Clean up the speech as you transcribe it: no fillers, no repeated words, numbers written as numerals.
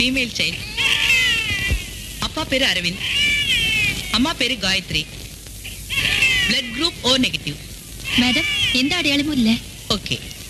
Female child. அப்பா பேரு அரவிந்த், அம்மா பேரு Gayatri. Blood group O negative. Madam, எந்த அடையாளமும் இல்ல. ஓகே.